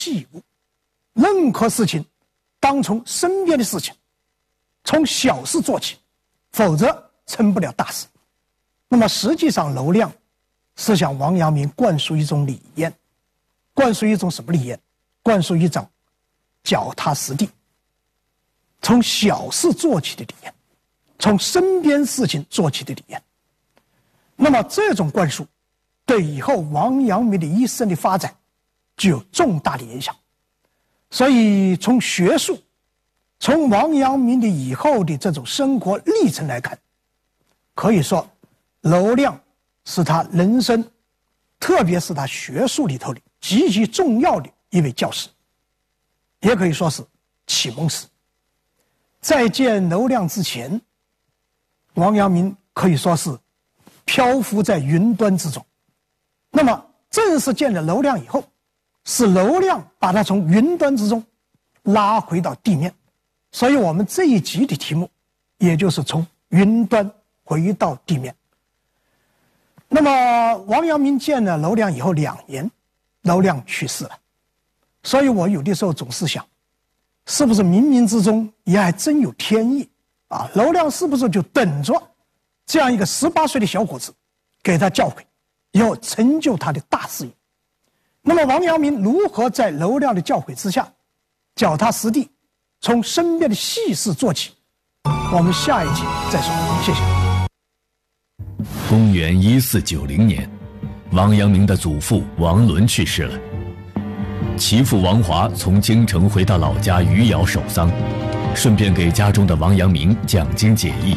器物，任何事情当从身边的事情，从小事做起，否则成不了大事。那么实际上娄亮是向王阳明灌输一种理念，灌输一种什么理念？灌输一种脚踏实地，从小事做起的理念，从身边事情做起的理念。那么这种灌输对以后王阳明的一生的发展具有重大的影响。所以从学术，从王阳明的以后的这种生活历程来看，可以说娄亮是他人生，特别是他学术里头的极其重要的一位教师，也可以说是启蒙师。在见娄亮之前，王阳明可以说是漂浮在云端之中。那么正是见了娄亮以后，是娄亮把他从云端之中拉回到地面。所以我们这一集的题目也就是从云端回到地面。那么王阳明见了娄亮以后2年，娄亮去世了。所以我有的时候总是想，是不是冥冥之中也还真有天意啊？娄亮是不是就等着这样一个18岁的小伙子给他教诲，以后成就他的大事业？那么王阳明如何在娄亮的教诲之下，脚踏实地，从身边的细事做起？我们下一集再说，谢谢。 公元1490年，王阳明的祖父王伦去世了，其父王华从京城回到老家余姚守丧，顺便给家中的王阳明讲经解义。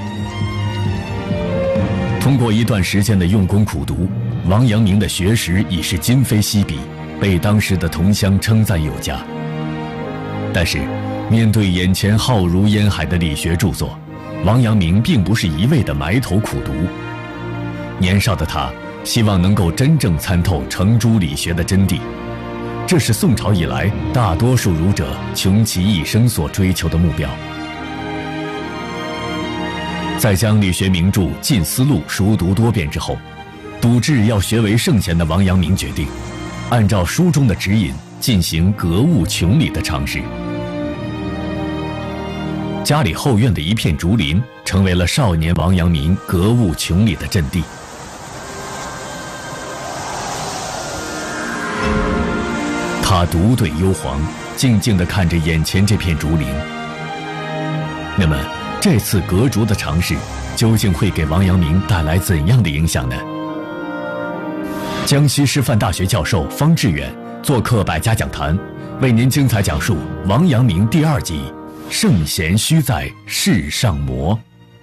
通过一段时间的用功苦读，王阳明的学识已是今非昔比，被当时的同乡称赞有加。但是面对眼前浩如烟海的理学著作，王阳明并不是一味的埋头苦读。年少的他希望能够真正参透程朱理学的真谛，这是宋朝以来大多数儒者穷其一生所追求的目标。在将理学名著《近思录》熟读多遍之后，笃志要学为圣贤的王阳明决定按照书中的指引进行格物穷理的尝试。家里后院的一片竹林成为了少年王阳明格物穷理的阵地。他独对幽篁，静静地看着眼前这片竹林。那么这次革竹的尝试究竟会给王阳明带来怎样的影响呢？江西师范大学教授方志远做客百家讲坛，为您精彩讲述王阳明第2集：圣贤须在世上磨。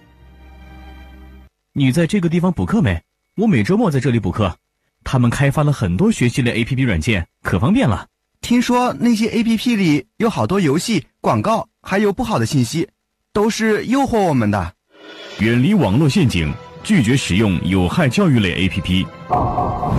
你在这个地方补课没？我每周末在这里补课，他们开发了很多学习类 APP 软件，可方便了。 听说那些 APP 里有好多游戏、广告，还有不好的信息，都是诱惑我们的。 远离网络陷阱，拒绝使用有害教育类 APP。